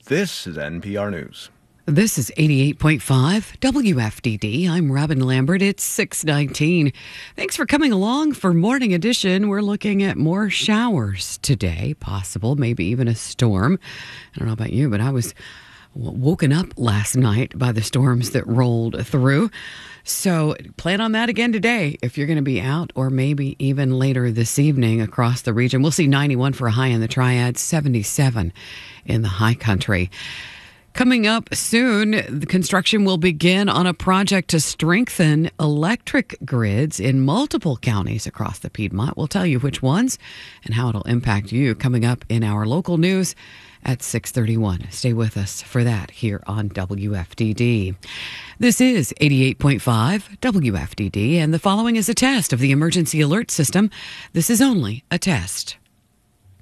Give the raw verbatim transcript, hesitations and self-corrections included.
This is N P R News. This is eighty-eight point five W F D D. I'm Robin Lambert. It's six nineteen. Thanks for coming along for Morning Edition. We're looking at more showers today, possible, maybe even a storm. I don't know about you, but I was woken up last night by the storms that rolled through. So plan on that again today if you're going to be out, or maybe even later this evening across the region. We'll see ninety-one for a high in the Triad, seventy-seven in the high country. Coming up soon, the construction will begin on a project to strengthen electric grids in multiple counties across the Piedmont. We'll tell you which ones and how it'll impact you coming up in our local news at six thirty-one. Stay with us for that here on W F D D. This is eighty-eight point five W F D D, and the following is a test of the emergency alert system. This is only a test.